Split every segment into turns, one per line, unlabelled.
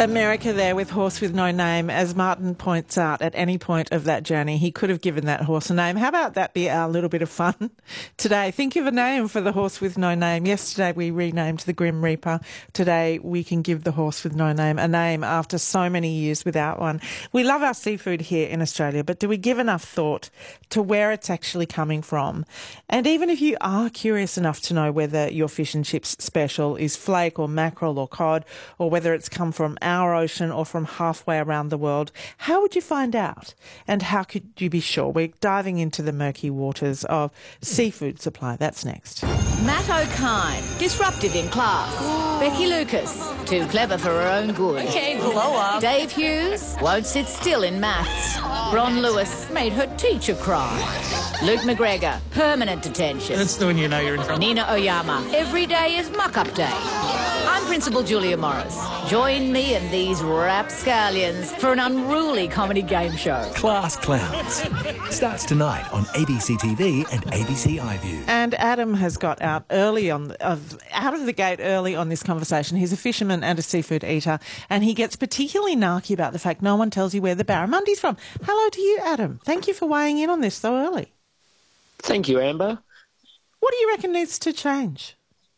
America there with Horse with No Name. As Martin points out, at any point of that journey, he could have given that horse a name. How about that be our little bit of fun today? Think of a name for the horse with no name. Yesterday we renamed the Grim Reaper. Today we can give the horse with no name a name after so many years without one. We love our seafood here in Australia, but do we give enough thought to where it's actually coming from? And even if you are curious enough to know whether your fish and chips special is flake or mackerel or cod, or whether it's come from our ocean or from halfway around the world, how would you find out? And how could you be sure? We're diving into the murky waters of seafood supply. That's next.
Matt O'Kine, disruptive in class. Becky Lucas, too clever for her own good.
Okay, blow up.
Dave Hughes, won't sit still in maths. Ron Lewis made her teacher cry. Luke McGregor, permanent detention.
That's the one you know you're in trouble.
Nina Oyama, every day is muck-up day. I'm Principal Julia Morris. Join me and these rapscallions for an unruly comedy game show.
Class Clowns starts tonight on ABC TV and ABC iView.
And Adam has got out of the gate early on this conversation. He's a fisherman and a seafood eater, and he gets particularly narky about the fact no one tells you where the barramundi's from. Hello to you, Adam. Thank you for weighing in on this so early.
Thank you, Amber.
What do you reckon needs to change?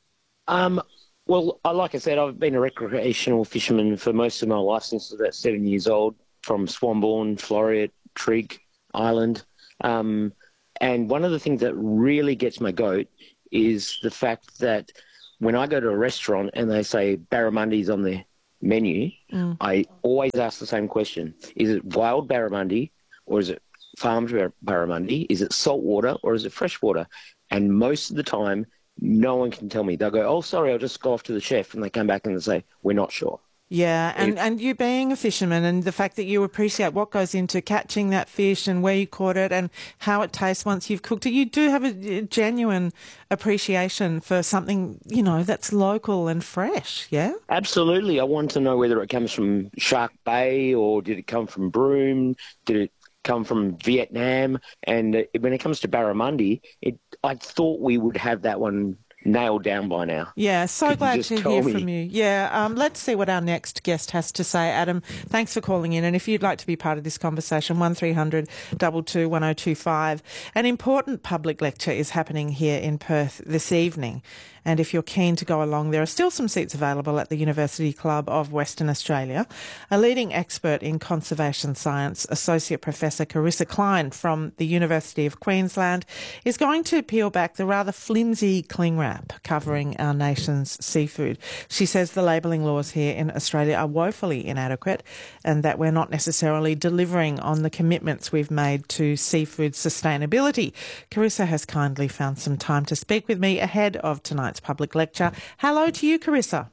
Well, like I said, I've been a recreational fisherman for most of my life since I was about 7 years old, from Swanbourne, Floreat, Trigg Island. And one of the things that really gets my goat is the fact that when I go to a restaurant and they say barramundi's on the menu, I always ask the same question. Is it wild barramundi or is it farmed barramundi? Is it saltwater or is it freshwater? And most of the time, no one can tell me. They'll go, oh, sorry, I'll just go off to the chef. And they come back and they say, we're not sure.
Yeah, and you being a fisherman and the fact that you appreciate what goes into catching that fish and where you caught it and how it tastes once you've cooked it, you do have a genuine appreciation for something, that's local and fresh, yeah?
Absolutely. I want to know whether it comes from Shark Bay or did it come from Broome? Did it come from Vietnam? And when it comes to barramundi, I thought we would have that one nailed down by now.
Yeah, so glad to hear from you. Yeah, let's see what our next guest has to say. Adam, thanks for calling in. And if you'd like to be part of this conversation, 1300 22 1025. An important public lecture is happening here in Perth this evening. And if you're keen to go along, there are still some seats available at the University Club of Western Australia. A leading expert in conservation science, Associate Professor Carissa Klein from the University of Queensland, is going to peel back the rather flimsy cling wrap covering our nation's seafood. She says the labelling laws here in Australia are woefully inadequate and that we're not necessarily delivering on the commitments we've made to seafood sustainability. Carissa has kindly found some time to speak with me ahead of tonight's public lecture. Hello to you, Carissa.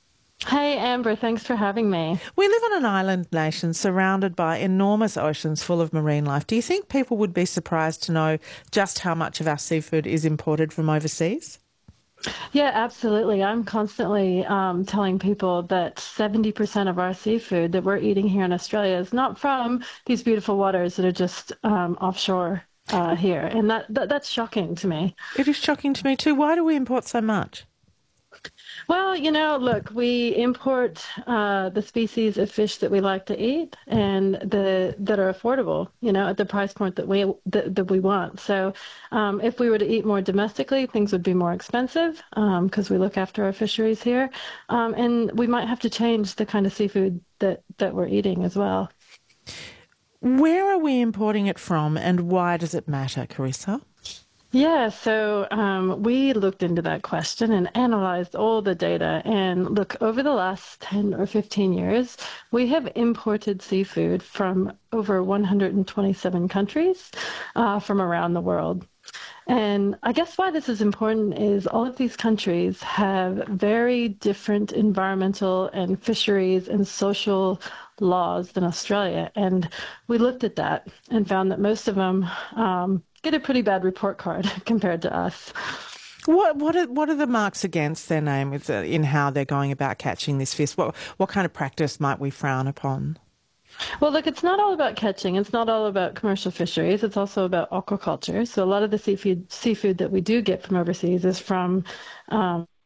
Hey, Amber, thanks for having me.
We live on an island nation surrounded by enormous oceans full of marine life. Do you think people would be surprised to know just how much of our seafood is imported from overseas?
Yeah, absolutely. I'm constantly telling people that 70% of our seafood that we're eating here in Australia is not from these beautiful waters that are just offshore here. And that's shocking to me.
It is shocking to me too. Why do we import so much?
Well, look, we import the species of fish that we like to eat and that are affordable, at the price point that we want. So if we were to eat more domestically, things would be more expensive because we look after our fisheries here. And we might have to change the kind of seafood that we're eating as well.
Where are we importing it from and why does it matter, Carissa?
Yeah, so we looked into that question and analyzed all the data. And look, over the last 10 or 15 years, we have imported seafood from over 127 countries from around the world. And I guess why this is important is all of these countries have very different environmental and fisheries and social laws than Australia. And we looked at that and found that most of them get a pretty bad report card compared to us.
What are the marks against their name in how they're going about catching this fish? What kind of practice might we frown upon?
Well, look, it's not all about catching. It's not all about commercial fisheries. It's also about aquaculture. So a lot of the seafood that we do get from overseas is from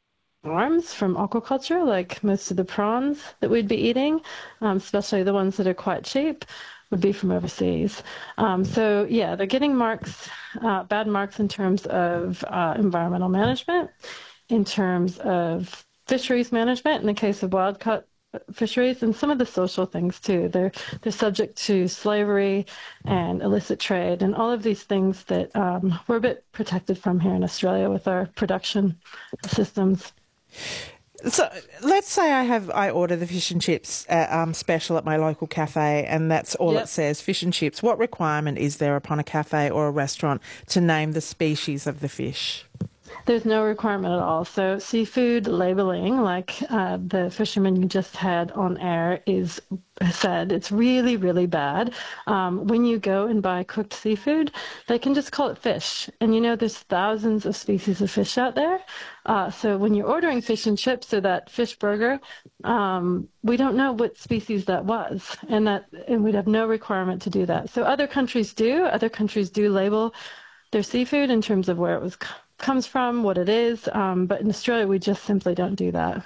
farms from aquaculture, like most of the prawns that we'd be eating, especially the ones that are quite cheap, would be from overseas. So yeah, they're getting marks, bad marks in terms of environmental management, in terms of fisheries management, in the case of wild-caught fisheries, and some of the social things too. They're subject to slavery and illicit trade and all of these things that we're a bit protected from here in Australia with our production systems.
So let's say I order the fish and chips special at my local cafe, and that's all it says, fish and chips. What requirement is there upon a cafe or a restaurant to name the species of the fish?
There's no requirement at all. So seafood labeling, like the fisherman you just had on air said, it's really, really bad. When you go and buy cooked seafood, they can just call it fish. And you know, there's thousands of species of fish out there. So when you're ordering fish and chips or that fish burger, we don't know what species that was. And we'd have no requirement to do that. So other countries do. Other countries do label their seafood in terms of where it comes from, what it is, but in Australia we just simply don't do that.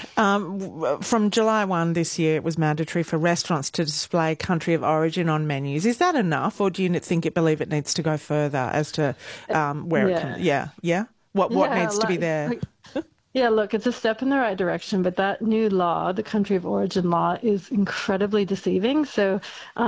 From July 1 this year, it was mandatory for restaurants to display country of origin on menus. Is that enough, or do you believe it needs to go further as to where it can? What needs to be there?
Yeah, look, it's a step in the right direction, but that new law, the country of origin law, is incredibly deceiving. So,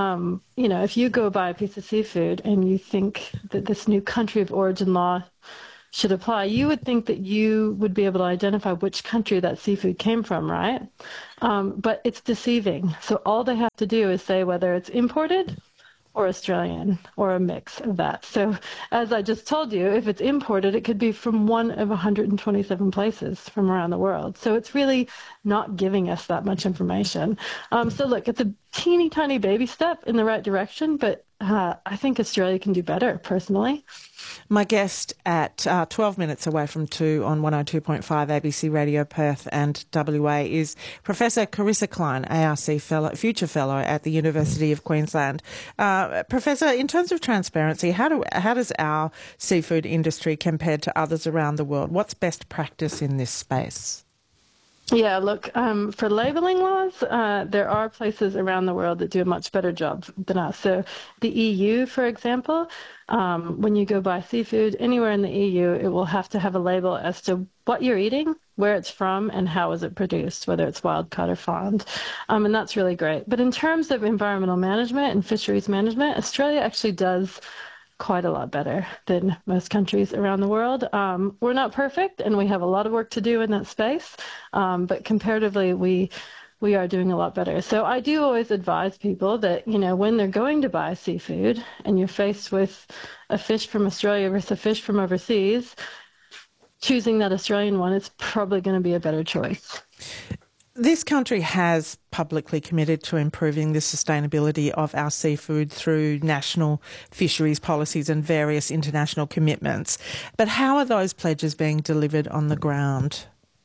if you go buy a piece of seafood and you think that this new country of origin law should apply, you would think that you would be able to identify which country that seafood came from, right? But it's deceiving. So all they have to do is say whether it's imported or Australian or a mix of that. So as I just told you, if it's imported, it could be from one of 127 places from around the world. So it's really not giving us that much information. So look, it's a teeny tiny baby step in the right direction, but I think Australia can do better, personally.
My guest at 12 minutes away from 2 on 102.5 ABC Radio Perth and WA is Professor Carissa Klein, ARC Future Fellow at the University of Queensland. Professor, in terms of transparency, how does our seafood industry compare to others around the world? What's best practice in this space?
Yeah, look, for labeling laws, there are places around the world that do a much better job than us. So the EU, for example, when you go buy seafood anywhere in the EU, it will have to have a label as to what you're eating, where it's from, and how is it produced, whether it's wild caught or farmed. And that's really great. But in terms of environmental management and fisheries management, Australia actually does quite a lot better than most countries around the world. We're not perfect, and we have a lot of work to do in that space, but comparatively, we are doing a lot better. So I do always advise people that, when they're going to buy seafood and you're faced with a fish from Australia versus a fish from overseas, choosing that Australian one is probably going to be a better choice.
This country has publicly committed to improving the sustainability of our seafood through national fisheries policies and various international commitments. But how are those pledges being delivered on the ground?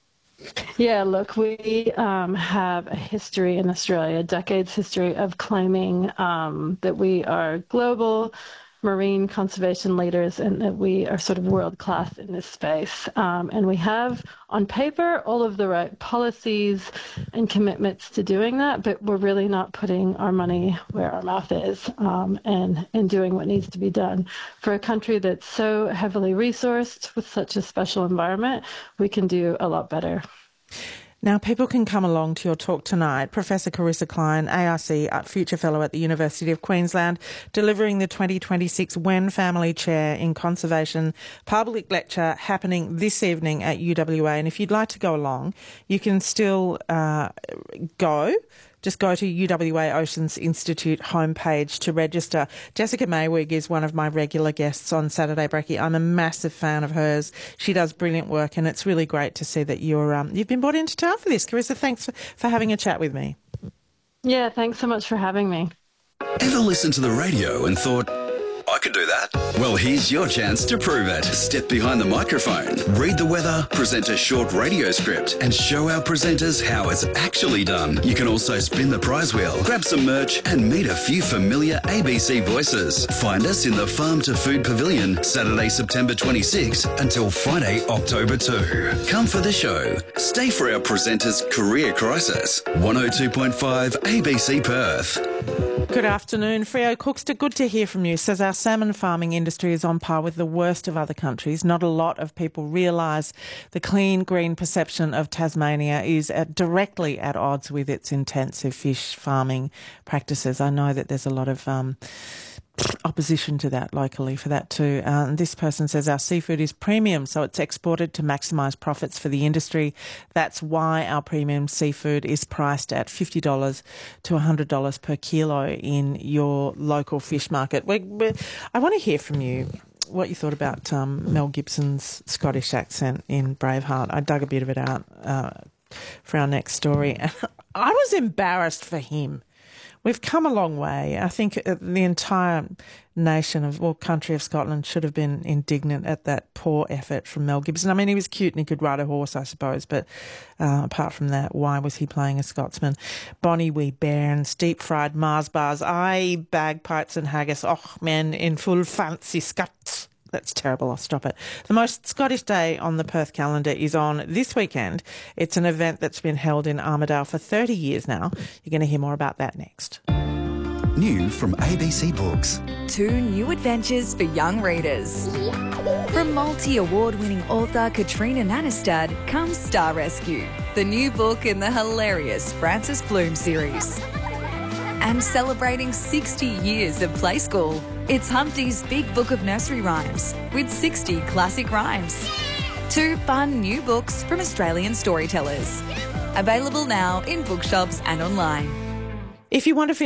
Yeah, look, we have a history in Australia, decades history of claiming that we are global marine conservation leaders and that we are sort of world-class in this space. And we have, on paper, all of the right policies and commitments to doing that, but we're really not putting our money where our mouth is and doing what needs to be done. For a country that's so heavily resourced with such a special environment, we can do a lot better.
Now, people can come along to your talk tonight. Professor Carissa Klein, ARC Future Fellow at the University of Queensland, delivering the 2026 Wen Family Chair in Conservation public lecture happening this evening at UWA. And if you'd like to go along, you can still go. Just go to UWA Oceans Institute homepage to register. Jessica Maywig is one of my regular guests on Saturday Brekkie. I'm a massive fan of hers. She does brilliant work, and it's really great to see that you've been brought into town for this. Carissa, thanks for having a chat with me.
Yeah, thanks so much for having me.
Ever listened to the radio and thought, I could do that. Well, here's your chance to prove it. Step behind the microphone, read the weather, present a short radio script, and show our presenters how it's actually done. You can also spin the prize wheel, grab some merch, and meet a few familiar ABC voices. Find us in the Farm to Food Pavilion, Saturday, September 26 until Friday, October 2. Come for the show. Stay for our presenters' career crisis. 102.5 ABC Perth.
Good afternoon, Freo Cookster. Good to hear from you. Says our salmon farming industry is on par with the worst of other countries. Not a lot of people realise the clean, green perception of Tasmania is directly at odds with its intensive fish farming practices. I know that there's a lot of opposition to that locally for that too. And this person says our seafood is premium, so it's exported to maximise profits for the industry. That's why our premium seafood is priced at $50 to $100 per kilo in your local fish market. I want to hear from you what you thought about Mel Gibson's Scottish accent in Braveheart. I dug a bit of it out for our next story. I was embarrassed for him. We've come a long way. I think the entire country of Scotland should have been indignant at that poor effort from Mel Gibson. I mean, he was cute and he could ride a horse, I suppose, but apart from that, why was he playing a Scotsman? Bonnie Wee Bairns, deep-fried Mars bars, bagpipes and haggis. Oh, man, in full fancy Scots. That's terrible. I'll stop it. The most Scottish day on the Perth calendar is on this weekend. It's an event that's been held in Armidale for 30 years now. You're going to hear more about that next.
New from ABC Books.
2 new adventures for young readers. From multi-award-winning author Katrina Nanestad comes Star Rescue, the new book in the hilarious Frances Bloom series. And celebrating 60 years of Play School, it's Humpty's Big Book of Nursery Rhymes with 60 classic rhymes. 2 fun new books from Australian storytellers. Available now in bookshops and online.
If you want to feel